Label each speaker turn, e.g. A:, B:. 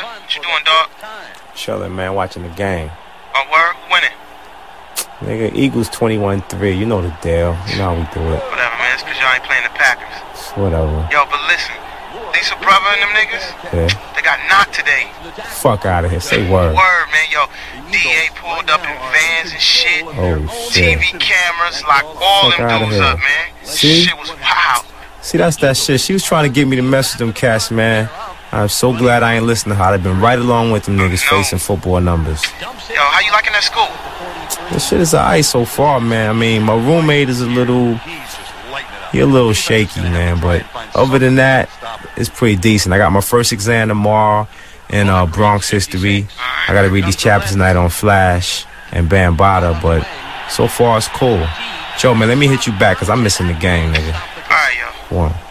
A: What you doing, dog?
B: Chillin', man, watching the game.
A: Oh, word? Who winning?
B: Nigga, Eagles 21-3. You know the deal. You know how we do it.
A: Whatever, man. It's because y'all ain't playing the Packers.
B: Whatever.
A: Yo, but listen. Lisa brother and them niggas,
B: Yeah.
A: they got knocked today.
B: Fuck out of here. Say word.
A: Word, man. Yo, DA pulled up in vans and shit.
B: Oh, shit.
A: TV cameras, locked all
B: Fuck
A: them
B: outta
A: dudes
B: here.
A: up, man.
B: See?
A: Shit was wild.
B: See, that's that shit. She was trying to get me to mess with them cats, man. I'm so glad I ain't listened to her. I've been right along with them niggas facing football numbers.
A: Yo, how you liking that school?
B: This shit is alright so far, man. I mean, my roommate is a little shaky, man. But other than that, it's pretty decent. I got my first exam tomorrow in Bronx history. I got to read these chapters tonight on Flash and Bambaataa, but so far it's cool. Joe, man, let me hit you back because I'm missing the game, nigga.
A: All right, yo.
B: One.